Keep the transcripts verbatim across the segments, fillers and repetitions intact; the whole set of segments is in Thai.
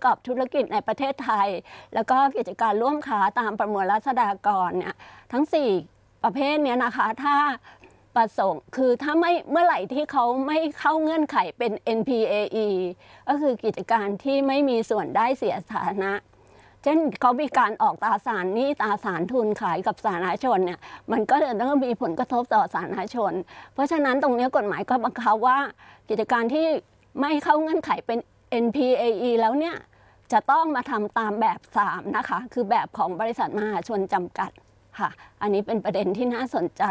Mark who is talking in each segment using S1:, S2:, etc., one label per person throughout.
S1: กอบธุรกิจในประเทศไทยแล้วก็กิจการร่วมค้าตามประมวลรัษฎากรเนี่ยทั้งสี่ประเภทนี้นะคะถ้าประสงค์คือถ้าไม่เมื่อไหร่ที่เขาไม่เข้าเงื่อนไขเป็น เอ็น พี เอ อี ก็คือกิจการที่ไม่มีส่วนได้เสียสาธารณะเช่นเขามีการออกตราสารหนี้ตราสารทุนขายกับสาธารณชนเนี่ยมันก็จะต้องมีผลกระทบต่อสาธารณชนเพราะฉะนั้นตรงนี้กฎหมายก็บังคับว่ากิจการที่ไม่เข้าเงื่อนไขเป็น เอ็น พี เอ อี แล้วเนี่ยจะต้องมาทำตามแบบสามนะคะคือแบบของบริษัทมหาชนจำกัดค่ะอันนี้เป็นประเด็นที่น่าสนใจ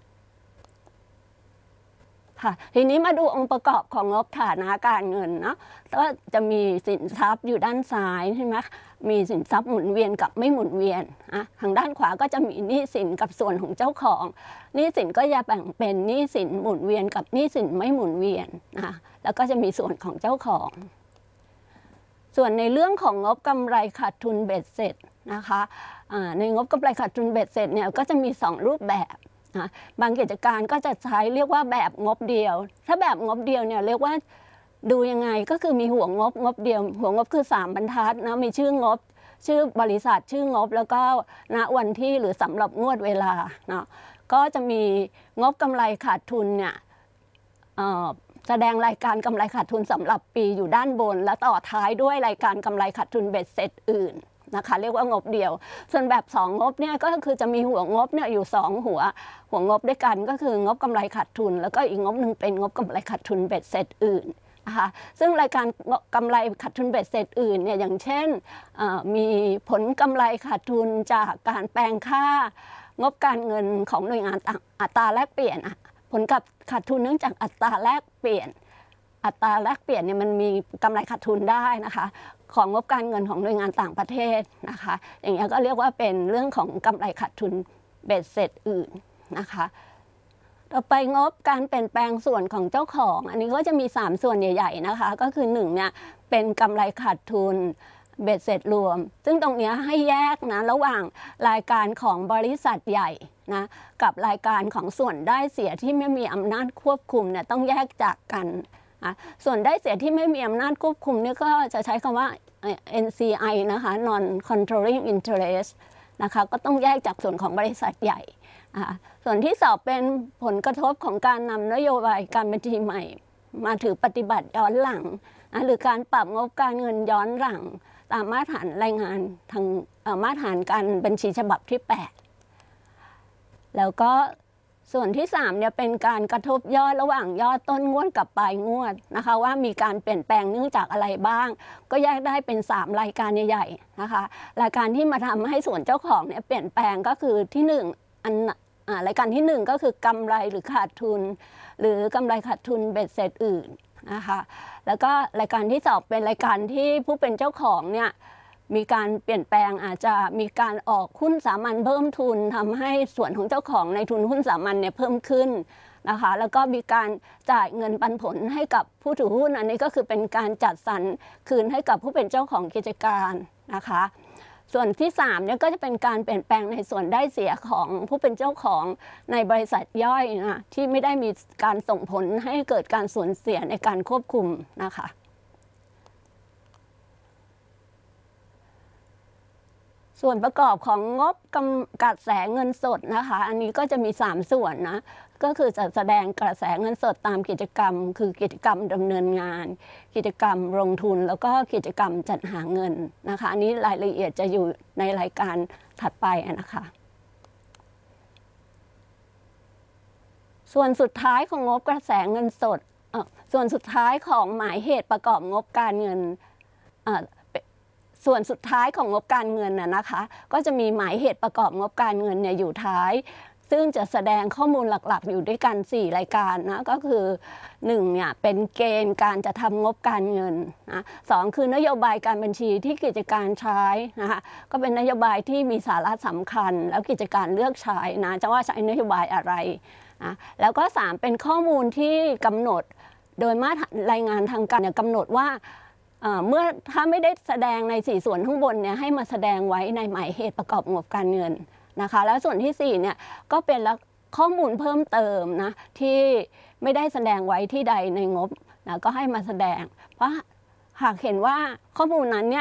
S1: ค่ะทีนี้มาดูองค์ประกอบของงบฐานะการเงินเนาะก็จะมีสินทรัพย์อยู่ด้านซ้ายใช่ไหมมีสินทรัพย์หมุนเวียนกับไม่หมุนเวียนอะทางด้านขวาก็จะมีหนี้สินกับส่วนของเจ้าของหนี้สินก็จะแบ่งเป็นหนี้สินหมุนเวียนกับหนี้สินไม่หมุนเวียนนะแล้วก็จะมีส่วนของเจ้าของส่วนในเรื่องของงบกำไรขาดทุนเบ็ดเสร็จนะคะในงบกำไรขาดทุนเบ็ดเสร็จเนี่ยก็จะมีสองรูปแบบนะบางกิจการก็จะใช้เรียกว่าแบบงบเดียวถ้าแบบงบเดียวเนี่ยเรียกว่าดูยังไงก็คือมีหัวงบงบเดียวหัวงบคือสามบรรทัดนะมีชื่องบชื่อบริษัทชื่องบแล้วก็ณวันที่หรือสำหรับงวดเวลาเนาะก็จะมีงบกำไรขาดทุนเนี่ยแสดงรายการกำไรขาดทุนสำหรับปีอยู่ด้านบนและต่อท้ายด้วยรายการกำไรขาดทุนเบ็ดเสร็จอื่นนะคะเรียกว่างบเดียวส่วนแบบสองงบเนี่ยก็คือจะมีหัวงบเนี่ยอยู่สองหัวหัวงบด้วยกันก็คืองบกำไรขาดทุนแล้วก็อีกงบหนึ่งเป็นงบกำไรขาดทุนเบ็ดเสร็จอื่นนะคะซึ่งรายการกำไรขาดทุนเบ็ดเสร็จอื่นเนี่ยอย่างเช่นมีผลกำไรขาดทุนจากการแปลงค่างบการเงินของหน่วยงานต่างอัตราแลกเปลี่ยนผลกับขาดทุนเนื่องจากอัตราแลกเปลี่ยนอัตราแลกเปลี่ยนเนี่ยมันมีกำไรขาดทุนได้นะคะของงบการเงินของหน่วยงานต่างประเทศนะคะอย่างนี้ก็เรียกว่าเป็นเรื่องของกำไรขาดทุนเบ็ดเสร็จอื่นนะคะต่อไปงบการเปลี่ยนแปลงส่วนของเจ้าของอันนี้ก็จะมีสามส่วนใหญ่ๆนะคะก็คือหนึ่งเนี่ยเป็นกำไรขาดทุนเบ็ดเสร็จรวมซึ่งตรงนี้ให้แยกนะระหว่างรายการของบริษัทใหญ่นะกับรายการของส่วนได้เสียที่ไม่มีอำนาจควบคุมเนี่ยต้องแยกจากกันส่วนได้เสียที่ไม่มีอำนาจควบคุมนี่ก็จะใช้คำว่า เอ็น ซี ไอ นะคะ non controlling interest นะคะก็ต้องแยกจากส่วนของบริษัทใหญ่ส่วนที่สองเป็นผลกระทบของการนำนโยบายการบัญชีใหม่มาถือปฏิบัติย้อนหลังนะหรือการปรับงบการเงินย้อนหลังตามมาตรฐานรายงานทางมาตรฐานการบัญชีฉบับที่แปดแล้วก็ส่วนที่สามเนี่ยเป็นการกระทบยอดระหว่างยอดต้นงวดกับปลายงวดนะคะว่ามีการเปลี่ยนแปลงเนื่องจากอะไรบ้างก็แยกได้เป็นสามรายการใหญ่ๆนะคะรายการที่มาทำให้ส่วนเจ้าของเนี่ยเปลี่ยนแปลงก็คือที่หนึ่งอันรายการที่หนึ่งก็คือกำไรหรือขาดทุนหรือกำไรขาดทุนเบ็ดเสร็จอื่นนะคะแล้วก็รายการที่สองเป็นรายการที่ผู้เป็นเจ้าของเนี่ยมีการเปลี่ยนแปลงอาจจะมีการออกหุ้นสามัญเพิ่มทุนทำให้ส่วนของเจ้าของในทุนหุ้นสามัญเนี่ยเพิ่มขึ้นนะคะแล้วก็มีการจ่ายเงินปันผลให้กับผู้ถือหุ้นอันนี้ก็คือเป็นการจัดสรรคืนให้กับผู้เป็นเจ้าของกิจการนะคะส่วนที่สามเนี่ยก็จะเป็นการเปลี่ยนแปลงในส่วนได้เสียของผู้เป็นเจ้าของในบริษัทย่อยนะที่ไม่ได้มีการส่งผลให้เกิดการสูญเสียในการควบคุมนะคะส่วนประกอบของงบกระแสเงินสดนะคะอันนี้ก็จะมีสามส่วนนะก็คือจะแสดงกระแสเงินสดตามกิจกรรมคือกิจกรรมดำเนินงานกิจกรรมลงทุนแล้วก็กิจกรรมจัดหาเงินนะคะอันนี้รายละเอียดจะอยู่ในรายการถัดไปนะคะส่วนสุดท้ายของงบกระแสเงินสดส่วนสุดท้ายของหมายเหตุประกอบงบการเงินส่วนสุดท้ายของงบการเงินน่ะนะคะก็จะมีหมายเหตุประกอบงบการเงินเนี่ยอยู่ท้ายซึ่งจะแสดงข้อมูลหลักๆอยู่ด้วยกันสี่รายการนะก็คือหนึ่งเนี่ยเป็นเกณฑ์การจะทำงบการเงินนะสองคือนโยบายการบัญชีที่กิจการใช้นะคะก็เป็นนโยบายที่มีสาระสำคัญแล้วกิจการเลือกใช้นะจะว่าใช้นโยบายอะไรนะแล้วก็สามเป็นข้อมูลที่กำหนดโดยมาตรรายงานทางการเนี่ยกำหนดว่าเมื่อถ้าไม่ได้แสดงในสี่ส่วนข้างบนเนี่ยให้มาแสดงไว้ในหมายเหตุประกอบงบการเงินนะคะแล้วส่วนที่สี่เนี่ยก็เป็นข้อมูลเพิ่มเติมนะที่ไม่ได้แสดงไว้ที่ใดในงบนะก็ให้มาแสดงเพราะหากเห็นว่าข้อมูลนั้นเนี่ย